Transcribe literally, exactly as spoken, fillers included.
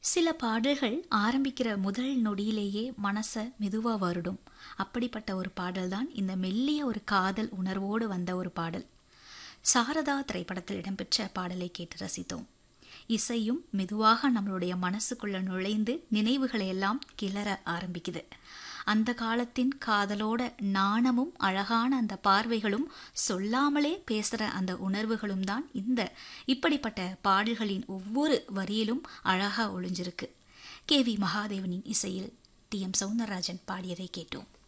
சில பாடல்கள் ஆரம்பிக்கிற முதல் நொடியிலேயே மனசை மெதுவா வருடும். அப்படிப்பட்ட ஒரு பாடல் தான் இந்த மெல்லிய ஒரு காதல் உணர்வோடு வந்த ஒரு பாடல். சாரதா திரைப்படத்தில் இடம்பெற்ற பாடலை கேட்டு ரசித்தோம். இசையும் மெதுவாக நம்மளுடைய மனசுக்குள்ள நுழைந்து நினைவுகளை எல்லாம் கிளற ஆரம்பிக்குது. அந்த காலத்தின் காதலோட நாணமும் அழகான அந்த பார்வைகளும் சொல்லாமலே பேசுற அந்த உணர்வுகளும் தான் இந்த இப்படிப்பட்ட பாடல்களின் ஒவ்வொரு வரியிலும் அழகா ஒளிஞ்சிருக்கு. கே வி மகாதேவனின் இசையில் டி எம் சௌந்தரராஜன் பாடியதை கேட்டோம்.